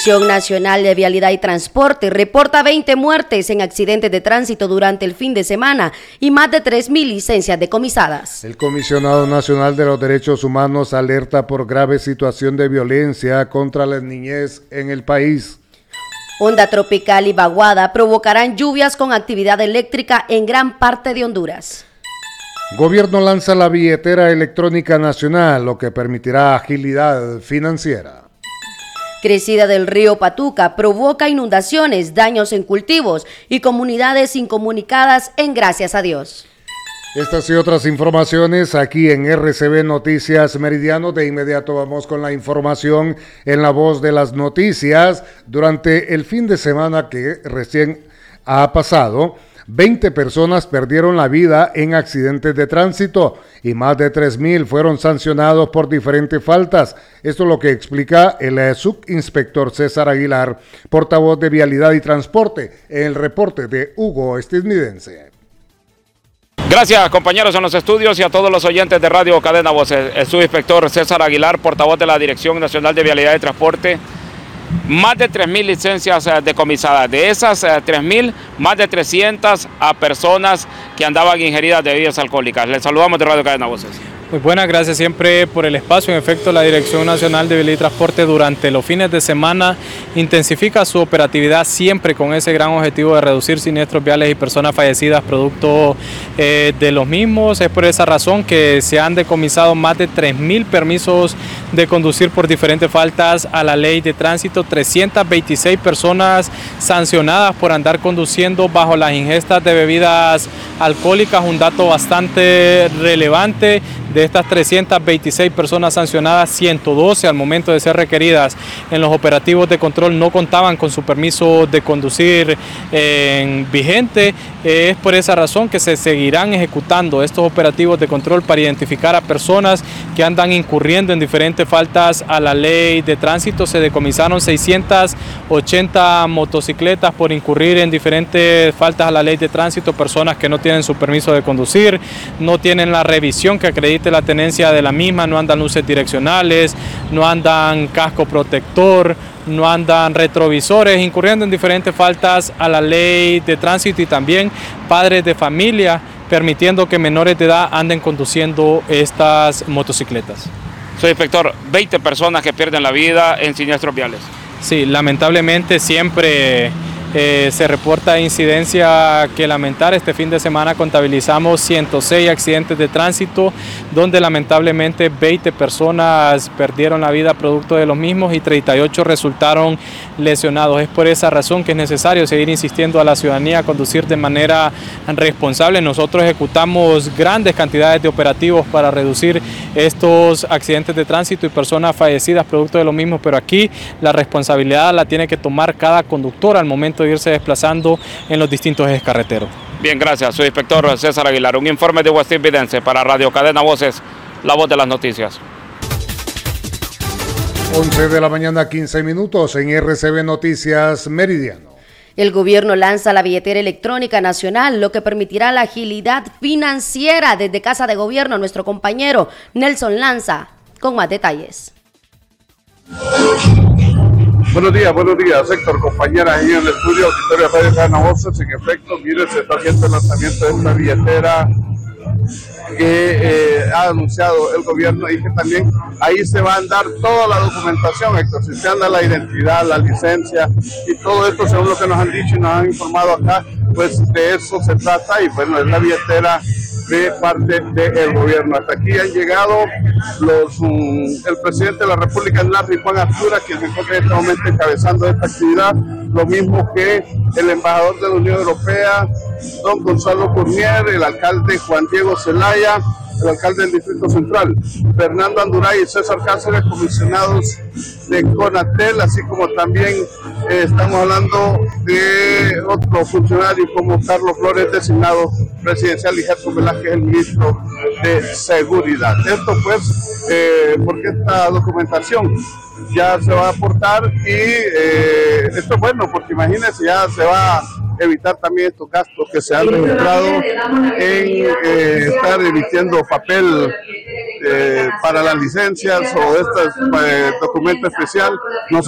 Dirección Nacional de Vialidad y Transporte reporta 20 muertes en accidentes de tránsito durante el fin de semana y más de 3.000 licencias decomisadas. El Comisionado Nacional de los Derechos Humanos alerta por grave situación de violencia contra la niñez en el país. Onda tropical y vaguada provocarán lluvias con actividad eléctrica en gran parte de Honduras. Gobierno lanza la billetera electrónica nacional, lo que permitirá agilidad financiera. Crecida del río Patuca provoca inundaciones, daños en cultivos y comunidades incomunicadas en Gracias a Dios. Estas y otras informaciones aquí en RCB Noticias Meridiano. De inmediato vamos con la información en la voz de las noticias. Durante el fin de semana que recién ha pasado, 20 personas perdieron la vida en accidentes de tránsito y más de 3.000 fueron sancionados por diferentes faltas. Esto es lo que explica el subinspector César Aguilar, portavoz de Vialidad y Transporte, en el reporte de Hugo Estadounidense. Gracias, compañeros en los estudios y a todos los oyentes de Radio Cadena Voces. El subinspector César Aguilar, portavoz de la Dirección Nacional de Vialidad y Transporte. Más de 3.000 licencias decomisadas. De esas 3.000, más de 300 a personas que andaban ingeridas de bebidas alcohólicas. Les saludamos de Radio Cadena Voces. Muy buenas, gracias siempre por el espacio. En efecto, la Dirección Nacional de Vialidad y Transporte durante los fines de semana intensifica su operatividad siempre con ese gran objetivo de reducir siniestros viales y personas fallecidas producto de los mismos. Es por esa razón que se han decomisado más de 3.000 permisos de conducir por diferentes faltas a la ley de tránsito, 326 personas sancionadas por andar conduciendo bajo las ingestas de bebidas alcohólicas, un dato bastante relevante. De estas 326 personas sancionadas, 112 al momento de ser requeridas en los operativos de control no contaban con su permiso de conducir vigente. Es por esa razón que se seguirán ejecutando estos operativos de control para identificar a personas que andan incurriendo en diferentes faltas a la ley de tránsito. Se decomisaron 680 motocicletas por incurrir en diferentes faltas a la ley de tránsito, personas que no tienen su permiso de conducir, no tienen la revisión que acredite la tenencia de la misma, no andan luces direccionales, no andan casco protector, no andan retrovisores, incurriendo en diferentes faltas a la ley de tránsito, y también padres de familia permitiendo que menores de edad anden conduciendo estas motocicletas. Soy inspector, 20 personas que pierden la vida en siniestros viales. Sí, lamentablemente siempre se reporta incidencia que lamentar. Este fin de semana contabilizamos 106 accidentes de tránsito, donde lamentablemente 20 personas perdieron la vida producto de los mismos y 38 resultaron lesionados. Es por esa razón que es necesario seguir insistiendo a la ciudadanía a conducir de manera responsable. Nosotros ejecutamos grandes cantidades de operativos para reducir estos accidentes de tránsito y personas fallecidas producto de los mismos, pero aquí la responsabilidad la tiene que tomar cada conductor al momento de irse desplazando en los distintos ejes carreteros. Bien, gracias. Soy inspector César Aguilar. Un informe de West Evidence para Radio Cadena Voces, la voz de las noticias. 11 de la mañana, 15 minutos en RCB Noticias Meridiano. El gobierno lanza la billetera electrónica nacional, lo que permitirá la agilidad financiera. Desde Casa de Gobierno, nuestro compañero Nelson Lanza con más detalles. Buenos días, Héctor, compañeras ahí en el estudio, auditorio de Radio Cadena Voces. En efecto, miren, se está haciendo el lanzamiento de esta billetera que ha anunciado el gobierno, y que también ahí se va a dar toda la documentación, Héctor. Si se anda la identidad, la licencia y todo esto, según lo que nos han dicho y nos han informado acá, pues de eso se trata. Y bueno, es la billetera de parte del gobierno. Hasta aquí han llegado el presidente de la República, Juan Artura, quien se encuentra en este momento encabezando esta actividad, lo mismo que el embajador de la Unión Europea, don Gonzalo Cormier, el alcalde Juan Diego Zelaya, el alcalde del Distrito Central, Fernando Anduray y César Cáceres, comisionados de CONATEL, así como también estamos hablando de otro funcionario como Carlos Flores, designado presidencial, y Gerson Velázquez, el ministro de Seguridad. Esto pues, porque esta documentación ya se va a aportar, y esto es bueno porque imagínense, ya se va a evitar también estos gastos que se han registrado en estar emitiendo papel para las licencias o este documento especial. No se